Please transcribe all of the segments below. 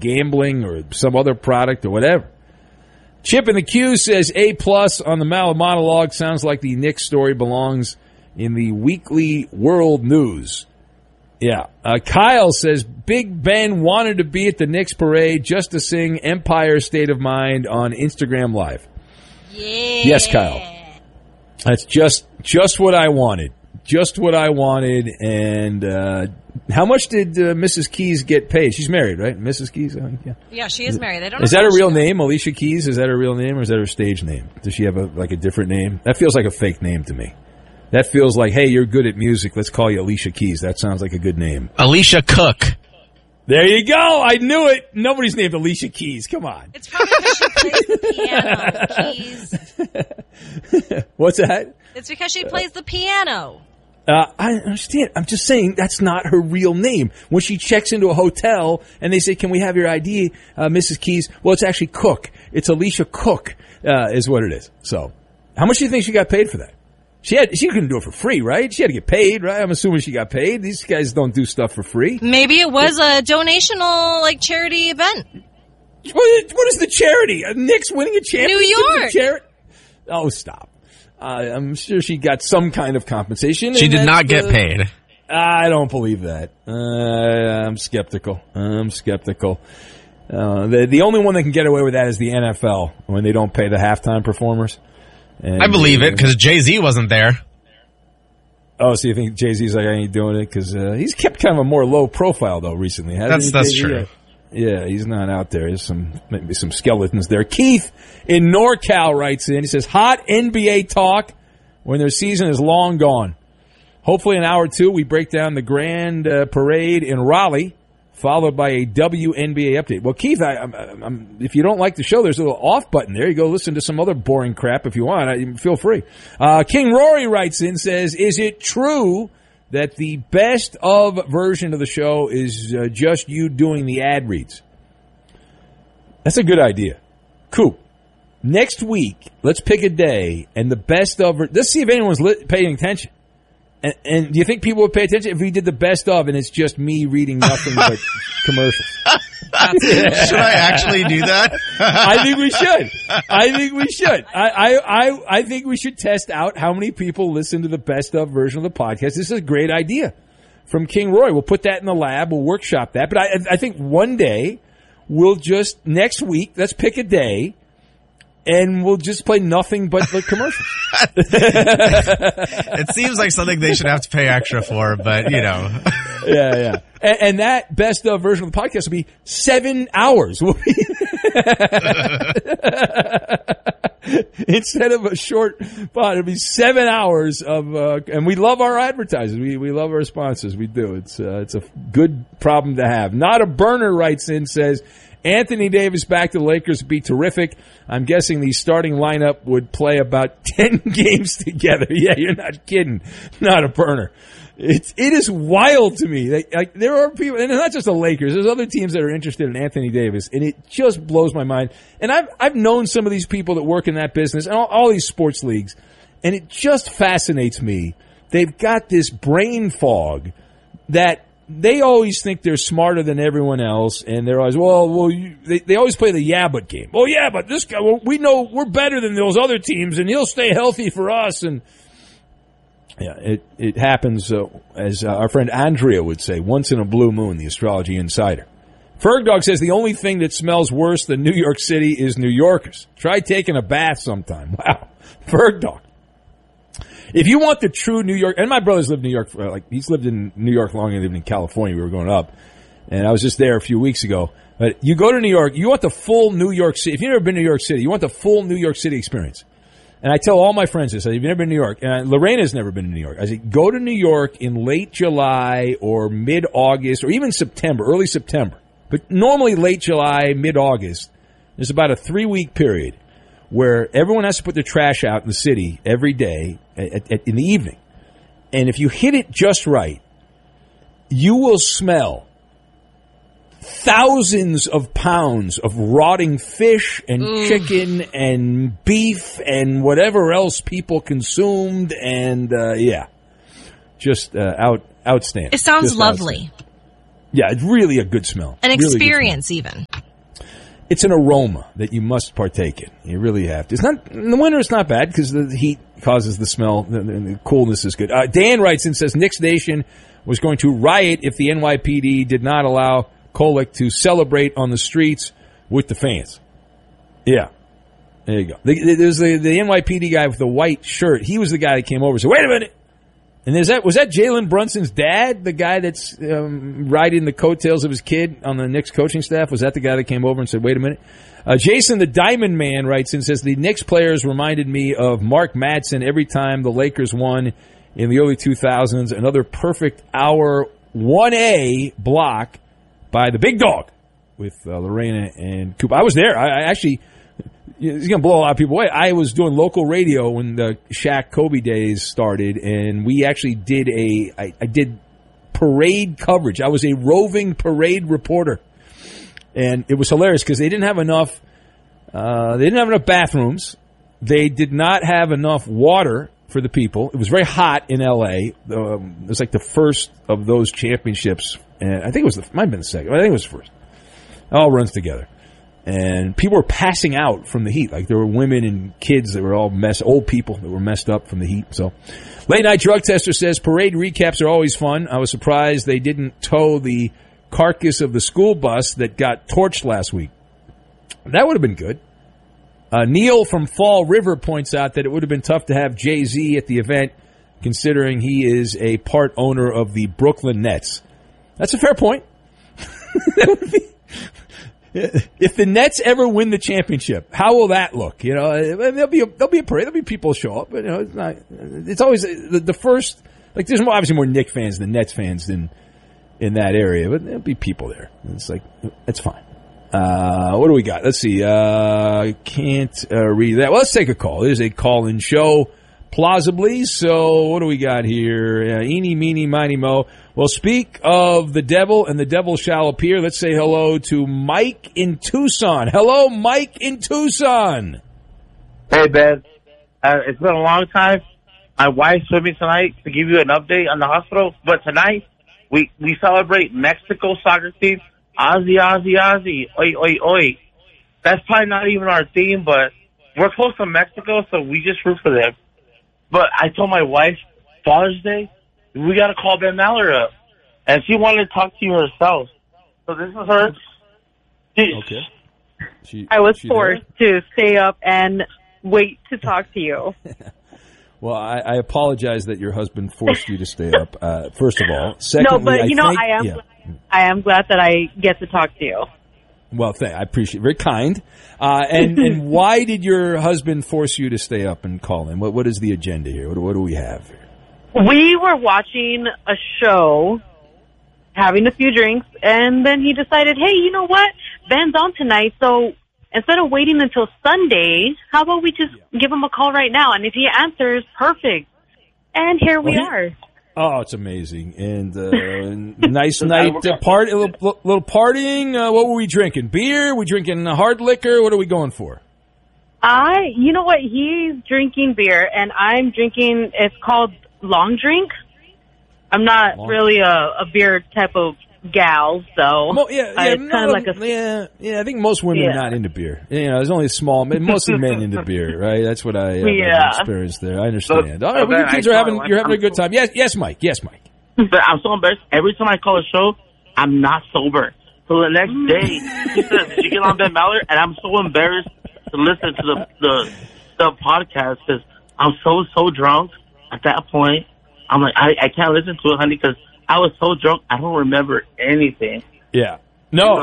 gambling or some other product or whatever. Chip in the Q says A+ on the Mallard monologue. Sounds like the Knicks story belongs in the Weekly World News. Yeah. Kyle says Big Ben wanted to be at the Knicks parade just to sing Empire State of Mind on Instagram Live. Yeah. Yes, Kyle. That's just what I wanted. Just what I wanted. And how much did Mrs. Keys get paid? She's married, right? Mrs. Keys? Yeah, she is married. Is that her real name, Alicia Keys? Is that her real name, or is that her stage name? Does she have a different name? That feels like a fake name to me. That feels like, hey, you're good at music. Let's call you Alicia Keys. That sounds like a good name. Alicia Cook. There you go. I knew it. Nobody's named Alicia Keys. Come on. It's probably because she plays the piano. Keys. What's that? It's because she plays the piano. I understand. I'm just saying that's not her real name. When she checks into a hotel and they say, can we have your ID, Mrs. Keys? Well, it's actually Cook. It's Alicia Cook is what it is. So how much do you think she got paid for that? She couldn't do it for free, right? She had to get paid, right? I'm assuming she got paid. These guys don't do stuff for free. Maybe it was a donational, charity event. What is the charity? Knicks winning a championship? New York. Oh, stop. I'm sure she got some kind of compensation. She did not get paid. I don't believe that. I'm skeptical. The only one that can get away with that is the NFL when they don't pay the halftime performers. And I believe it because Jay-Z wasn't there. Oh, so you think Jay-Z's like, I ain't doing it? Because he's kept kind of a more low profile, though, recently. That's true. Yeah, he's not out there. There's maybe some skeletons there. Keith in NorCal writes in. He says, hot NBA talk when their season is long gone. Hopefully in hour 2, we break down the grand parade in Raleigh, followed by a WNBA update. Well, Keith, if you don't like the show, there's a little off button there. You go listen to some other boring crap if you want. Feel free. King Rory writes in, says, is it true that the best of version of the show is just you doing the ad reads? That's a good idea. Cool. Next week, let's pick a day, and the best of... Let's see if anyone's paying attention. And do you think people would pay attention if we did the best of and it's just me reading nothing but commercials? Should I actually do that? I think we should. I think we should test out how many people listen to the best of version of the podcast. This is a great idea from King Roy. We'll put that in the lab. We'll workshop that. But I think one day next week, let's pick a day, and we'll just play nothing but the commercials. It seems like something they should have to pay extra for, but, Yeah. And that best of version of the podcast will be 7 hours. Instead of a short pod, it'll be 7 hours of, and we love our advertisers. We love our sponsors. We do. It's a good problem to have. Not a Burner writes in, says, Anthony Davis back to the Lakers would be terrific. I'm guessing the starting lineup would play about 10 games together. Yeah, you're not kidding. Not a Burner. It is wild to me. Like there are people, and it's not just the Lakers. There's other teams that are interested in Anthony Davis, and it just blows my mind. And I've known some of these people that work in that business and all these sports leagues, and it just fascinates me. They've got this brain fog that they always think they're smarter than everyone else, and they're always, they always play the yeah, but game. Oh, yeah, but this guy, we know we're better than those other teams, and he'll stay healthy for us. And yeah, it happens, as our friend Andrea would say, once in a blue moon, the astrology insider. Fergdog says the only thing that smells worse than New York City is New Yorkers. Try taking a bath sometime. Wow. Fergdog. If you want the true New York, and my brother's lived in New York, he's lived in New York longer than he lived in California. We were growing up, and I was just there a few weeks ago. But you go to New York, you want the full New York City. If you've never been to New York City, you want the full New York City experience. And I tell all my friends this. I say, if you've never been to New York, and Lorena's never been to New York, I say, go to New York in late July or mid-August or even September, early September. But normally late July, mid-August, there's about a 3-week period where everyone has to put their trash out in the city every day in the evening. And if you hit it just right, you will smell thousands of pounds of rotting fish and chicken and beef and whatever else people consumed. And, just outstanding. It sounds just lovely. Yeah, it's really a good smell. An experience, even. it's an aroma that you must partake in. You really have to. It's not in the winter. It's not bad because the heat causes the smell. The coolness is good. Dan writes in, says Knicks Nation was going to riot if the NYPD did not allow Kolek to celebrate on the streets with the fans. Yeah, there you go. There's the NYPD guy with the white shirt. He was the guy that came over and said, "Wait a minute." And was that Jalen Brunson's dad, the guy that's riding the coattails of his kid on the Knicks coaching staff? Was that the guy that came over and said, wait a minute? Jason the Diamond Man writes and says, the Knicks players reminded me of Mark Madsen every time the Lakers won in the early 2000s. Another perfect hour 1A block by the big dog with Lorena and Cooper. I was there. I actually... It's going to blow a lot of people away. I was doing local radio when the Shaq Kobe days started, and we actually did I did parade coverage. I was a roving parade reporter, and it was hilarious because they didn't have enough. They didn't have enough bathrooms. They did not have enough water for the people. It was very hot in L.A. It was like the first of those championships, and I think it was might have been the second. I think it was the first. It all runs together. And people were passing out from the heat. Like there were women and kids that were all old people that were messed up from the heat. So, Late Night Drug Tester says parade recaps are always fun. I was surprised they didn't tow the carcass of the school bus that got torched last week. That would have been good. Neil from Fall River points out that it would have been tough to have Jay-Z at the event, considering he is a part owner of the Brooklyn Nets. That's a fair point. That would be. If the Nets ever win the championship, how will that look? You know, there'll be a parade. There'll be people show up, but you know, it's not. It's always the first. Like there's obviously more Knicks fans than Nets fans in that area, but there'll be people there. It's like it's fine. What do we got? Let's see. Can't read that. Well, let's take a call. There's a call-in show, plausibly. So what do we got here? Eeny, meeny, miny, mo. Well, speak of the devil, and the devil shall appear. Let's say hello to Mike in Tucson. Hello, Mike in Tucson. Hey, Ben. It's been a long time. My wife's with me tonight to give you an update on the hospital. But tonight, we celebrate Mexico soccer team. Aussie, Aussie, Aussie. Oi, oi, oi. That's probably not even our theme, but we're close to Mexico, so we just root for them. But I told my wife, Father's Day, we got to call Ben Maller up. And she wanted to talk to you herself. So this is her. Okay. I was forced to stay up and wait to talk to you. Well, I apologize that your husband forced you to stay up, first of all. Secondly, no, but I am glad that I get to talk to you. Well, I appreciate it. Very kind. And why did your husband force you to stay up and call in? What is the agenda here? What do we have here? We were watching a show, having a few drinks, and then he decided, hey, you know what? Ben's on tonight, so instead of waiting until Sunday, how about we just give him a call right now? And if he answers, perfect. And here we are. Oh, it's amazing. And nice night. Little partying. What were we drinking? Beer? We drinking hard liquor? What are we going for? You know what? He's drinking beer, and I'm drinking, it's called long drink. I'm not really a beer type of gal, so it's kind of like I think most women are not into beer. You know, there's only mostly men into beer, right? That's what I experienced there. I understand. All right, well, you kids you're having a good time. Yes, Mike. But I'm so embarrassed. Every time I call a show, I'm not sober. So the next day, he says, "Did you get on Ben Maller?" And I'm so embarrassed to listen to the podcast because I'm so drunk at that point. I'm like, I can't listen to it, honey, because I was so drunk, I don't remember anything. Yeah. No,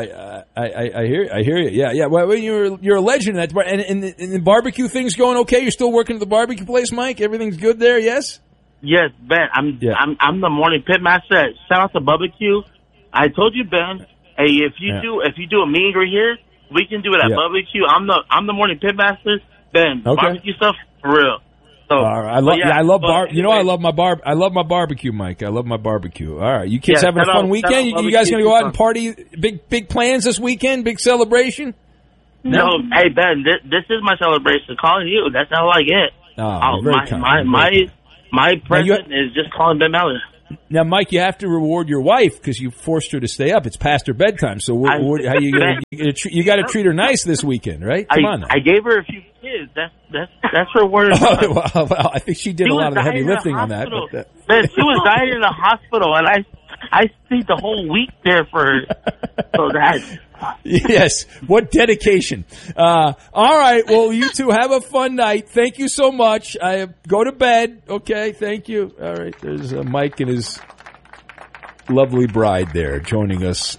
I hear you. Yeah. Well, you're a legend at that. And the barbecue thing's going okay? You're still working at the barbecue place, Mike? Everything's good there, yes? Yes, Ben. I'm the morning pit master. Shout out to Barbecue. I told you, Ben, hey, if you do a meet and greet here, we can do it at Barbecue. I'm the morning pit master. Ben, barbecue stuff, for real. So, I love my barbecue, Mike. I love my barbecue. All right, you kids having a fun weekend? You guys going to go out and party? Big plans this weekend? Big celebration? No, hey Ben, this is my celebration. Calling you, that's all I get. Oh, very kind. My present is just calling Ben Maller. Now, Mike, you have to reward your wife because you forced her to stay up. It's past her bedtime, so how you got to treat her nice this weekend, right? Come on now. I gave her a few kids. That's her word. Well, I think she did a lot of the heavy lifting on that. Man, she was dying in the hospital, and I stayed the whole week there for her. So that. Yes. What dedication. All right. Well, you two have a fun night. Thank you so much. I go to bed. Okay. Thank you. All right. There's Mike and his lovely bride there joining us.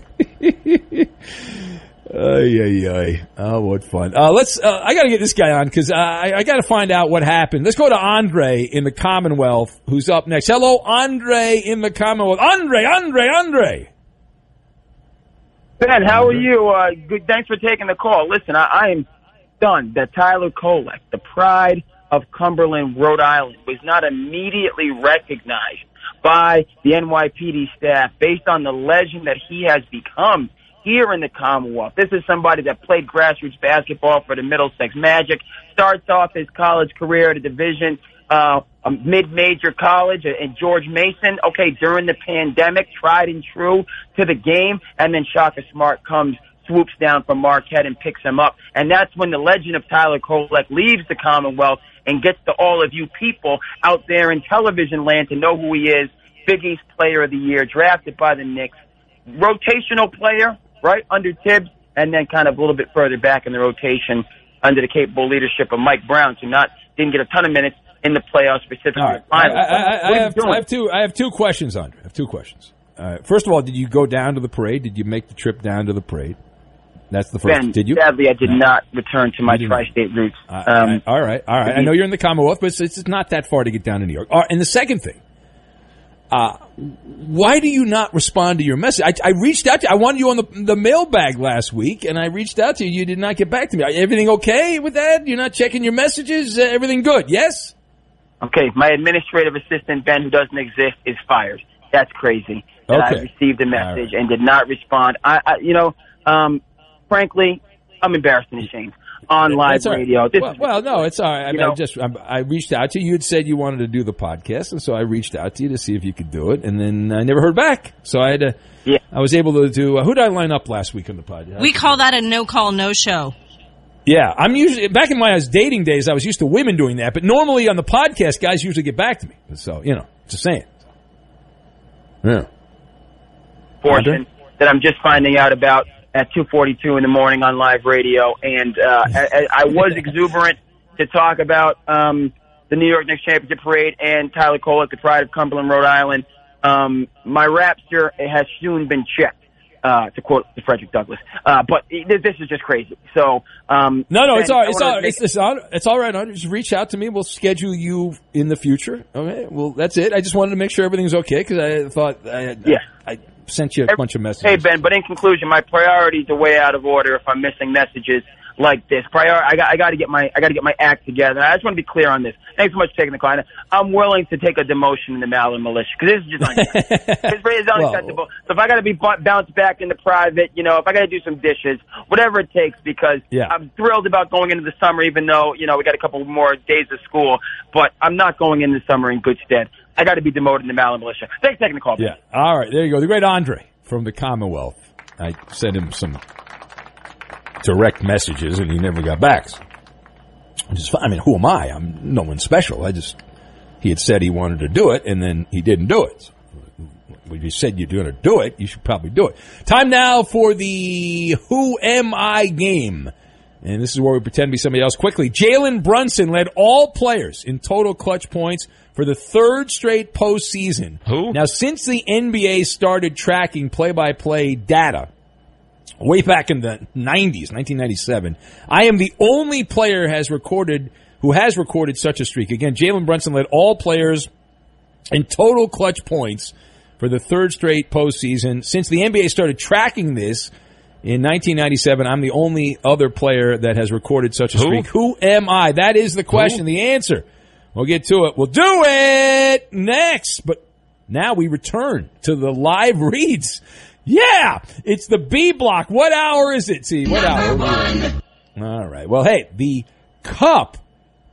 Ay. Oh, what fun. I got to get this guy on because I got to find out what happened. Let's go to Andre in the Commonwealth, who's up next. Hello, Andre in the Commonwealth. Andre. Ben, how are you? Good. Thanks for taking the call. Listen, I am stunned that Tyler Kolek, the pride of Cumberland, Rhode Island, was not immediately recognized by the NYPD staff based on the legend that he has become here in the Commonwealth. This is somebody that played grassroots basketball for the Middlesex Magic, starts off his college career at a division a mid-major college in George Mason. Okay, during the pandemic, tried and true to the game, and then Shaka Smart swoops down from Marquette and picks him up. And that's when the legend of Tyler Kolek leaves the Commonwealth and gets to all of you people out there in television land to know who he is. Big East Player of the Year, drafted by the Knicks. Rotational player, right, under Tibbs, and then kind of a little bit further back in the rotation under the capable leadership of Mike Brown, who didn't get a ton of minutes in the playoffs, specifically. Right. I have two questions, Andre. I have two questions. First of all, did you go down to the parade? Did you make the trip down to the parade? That's the first. Ben, did you? Sadly, I did not return to my tri-state roots. All right. I know you're in the Commonwealth, but it's not that far to get down to New York. And the second thing, why do you not respond to your message? I reached out to you. I wanted you on the mailbag last week, and I reached out to you. You did not get back to me. Everything okay with that? You're not checking your messages? Everything good? Yes? Okay, my administrative assistant, Ben, who doesn't exist, is fired. That's crazy. And I received a message and did not respond. Frankly, I'm embarrassed and ashamed on live radio. No, it's all right. I reached out to you. You had said you wanted to do the podcast, and so I reached out to you to see if you could do it, and then I never heard back. So I had to. Yeah. I was able to do. Who did I line up last week on the podcast? We call that a no-call, no-show. Yeah, I'm usually back in my dating days. I was used to women doing that, but normally on the podcast, guys usually get back to me. So just saying. Yeah. Portion that I'm just finding out about at 2:42 in the morning on live radio, and I was exuberant to talk about the New York Knicks championship parade and Tyler Kolek, the pride of Cumberland, Rhode Island. My rapture has soon been checked. To quote Frederick Douglass, but this is just crazy. So no, it's all right. Just reach out to me. We'll schedule you in the future. Okay, well that's it. I just wanted to make sure everything's okay because I thought I sent you a bunch of messages. Hey Ben, but in conclusion, my priorities are way out of order if I'm missing messages like this. I got to get my act together. I just want to be clear on this. Thanks so much for taking the call. I'm willing to take a demotion in the Maryland militia because this is just unacceptable. It's unacceptable. So if I got to be bounced back into private, if I got to do some dishes, whatever it takes, because I'm thrilled about going into the summer, even though we got a couple more days of school. But I'm not going into the summer in good stead. I got to be demoted in the Maryland militia. Thanks for taking the call. Yeah. All right. There you go. The great Andre from the Commonwealth. I sent him some direct messages, and he never got back. Who am I? I'm no one special. He had said he wanted to do it, and then he didn't do it. So, if you said you're going to do it, you should probably do it. Time now for the Who Am I game. And this is where we pretend to be somebody else. Quickly, Jalen Brunson led all players in total clutch points for the third straight postseason. Who? Now, since the NBA started tracking play-by-play data, way back in the 90s, 1997, I am the only player who has recorded such a streak. Again, Jalen Brunson led all players in total clutch points for the third straight postseason. Since the NBA started tracking this in 1997, I'm the only other player that has recorded such a streak. Who am I? That is the question. The answer. We'll get to it. We'll do it next. But now we return to the live reads. Yeah, it's the B block. What hour is it? See, what hour? All right. Well, hey, the cup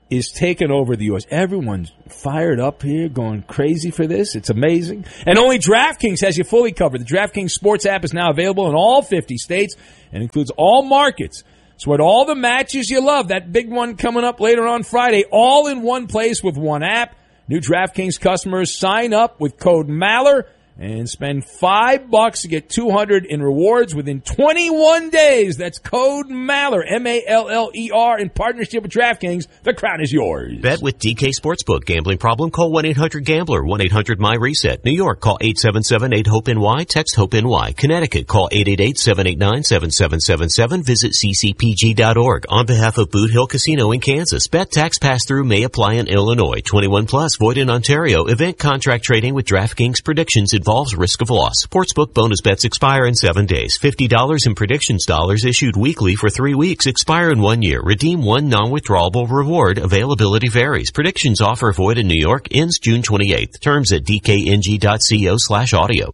is taking over the U.S. Everyone's fired up here, going crazy for this. It's amazing. And only DraftKings has you fully covered. The DraftKings Sports app is now available in all 50 states and includes all markets. So at all the matches you love, that big one coming up later on Friday, all in one place with one app. New DraftKings customers sign up with code MALLER and spend $5 to get $200 in rewards within 21 days. That's code MALLER, M-A-L-L-E-R, in partnership with DraftKings. The crown is yours. Bet with DK Sportsbook. Gambling problem? Call 1-800-GAMBLER, 1-800-MY-RESET. New York, call 877-8-HOPE-NY, text HOPE-NY. Connecticut, call 888-789-7777. Visit ccpg.org. On behalf of Boot Hill Casino in Kansas, bet tax pass-through may apply in Illinois. 21 plus, void in Ontario. Event contract trading with DraftKings predictions involves risk of loss. Sportsbook bonus bets expire in 7 days. $50 in predictions dollars issued weekly for 3 weeks. Expire in 1 year. Redeem one non-withdrawable reward. Availability varies. Predictions offer void in New York. Ends June 28th. Terms at dkng.co/audio.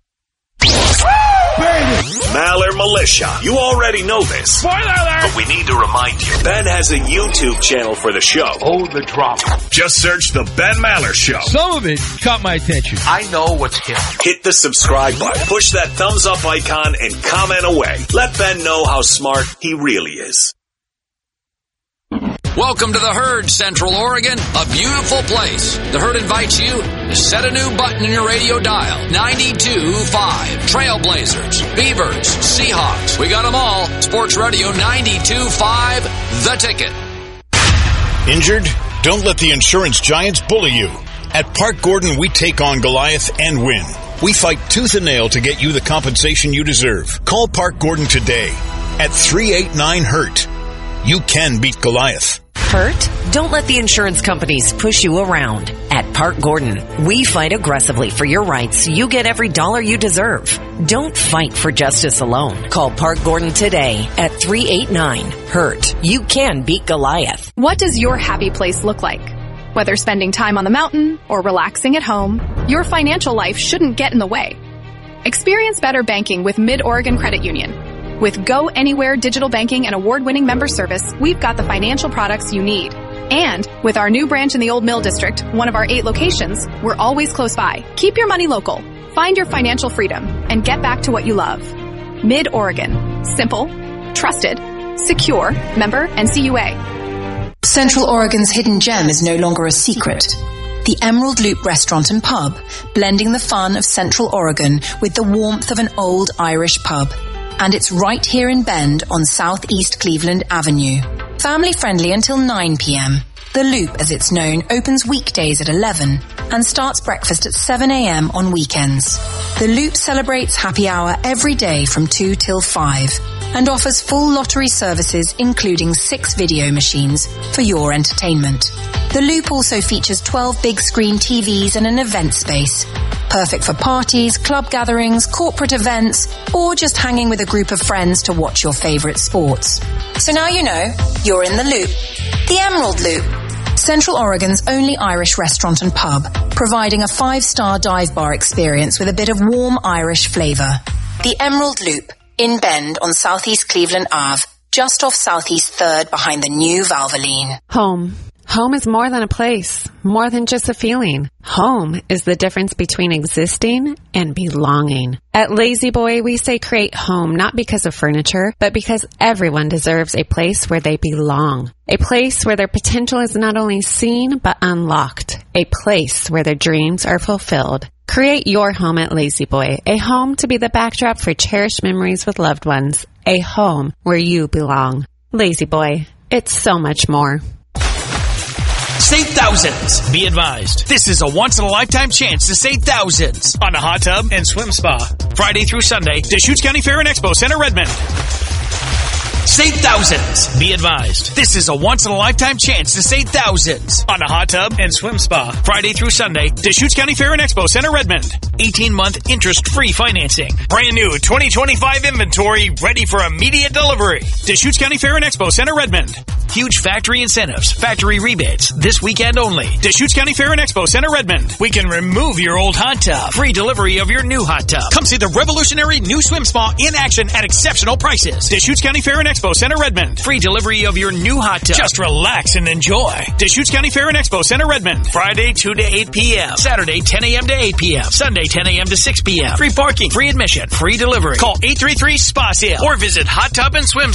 Maller Militia. You already know this. Spoiler alert! But we need to remind you. Ben has a YouTube channel for the show. Oh, the drama. Just search The Ben Maller Show. Some of it caught my attention. I know what's hip. Hit the subscribe button. Push that thumbs up icon and comment away. Let Ben know how smart he really is. Welcome to the Herd, Central Oregon, a beautiful place. The Herd invites you to set a new button in your radio dial. 92.5. Trailblazers, Beavers, Seahawks. We got them all. Sports Radio 92.5. The Ticket. Injured? Don't let the insurance giants bully you. At Park Gordon, we take on Goliath and win. We fight tooth and nail to get you the compensation you deserve. Call Park Gordon today at 389-HURT. You can beat Goliath. Hurt? Don't let the insurance companies push you around. At Park Gordon, we fight aggressively for your rights so you get every dollar you deserve. Don't fight for justice alone. Call Park Gordon today at 389-HURT. You can beat Goliath. What does your happy place look like? Whether spending time on the mountain or relaxing at home, your financial life shouldn't get in the way. Experience better banking with Mid-Oregon Credit Union. With Go Anywhere digital banking and award-winning member service, we've got the financial products you need. And with our new branch in the Old Mill District, one of our 8 locations, we're always close by. Keep your money local. Find your financial freedom and get back to what you love. Mid-Oregon. Simple, trusted, secure, member NCUA. Central Oregon's hidden gem is no longer a secret. The Emerald Loop Restaurant and Pub, blending the fun of Central Oregon with the warmth of an old Irish pub. And it's right here in Bend on Southeast Cleveland Avenue. Family friendly until 9 p.m. The Loop, as it's known, opens weekdays at 11 and starts breakfast at 7 a.m. on weekends. The Loop celebrates happy hour every day from 2 till 5 and offers full lottery services including 6 video machines for your entertainment. The Loop also features 12 big screen TVs and an event space. Perfect for parties, club gatherings, corporate events, or just hanging with a group of friends to watch your favorite sports. So now you know, you're in the Loop. The Emerald Loop. Central Oregon's only Irish restaurant and pub, providing a 5-star dive bar experience with a bit of warm Irish flavor. The Emerald Loop, in Bend on Southeast Cleveland Ave, just off Southeast 3rd behind the new Valvoline. Home. Home is more than a place, more than just a feeling. Home is the difference between existing and belonging. At Lazy Boy, we say create home not because of furniture, but because everyone deserves a place where they belong. A place where their potential is not only seen, but unlocked. A place where their dreams are fulfilled. Create your home at Lazy Boy, a home to be the backdrop for cherished memories with loved ones. A home where you belong. Lazy Boy, it's so much more. Save thousands. Be advised. This is a once-in-a-lifetime chance to save thousands on a hot tub and swim spa. Friday through Sunday, Deschutes County Fair and Expo Center, Redmond. Save thousands. Be advised. This is a once-in-a-lifetime chance to save thousands on a hot tub and swim spa. Friday through Sunday, Deschutes County Fair and Expo Center, Redmond. 18-month interest-free financing. Brand new 2025 inventory ready for immediate delivery. Deschutes County Fair and Expo Center, Redmond. Huge factory incentives, factory rebates, this weekend only. Deschutes County Fair and Expo Center, Redmond. We can remove your old hot tub. Free delivery of your new hot tub. Come see the revolutionary new swim spa in action at exceptional prices. Deschutes County Fair and Expo Expo Center, Redmond. Free delivery of your new hot tub. Just relax and enjoy. Deschutes County Fair and Expo Center, Redmond. Friday 2 to 8 p.m. Saturday 10 a.m. to 8 p.m. Sunday 10 a.m. to 6 p.m. Free parking, free admission, free delivery. Call 833-SPA-SALE or visit Hot Tub and Swim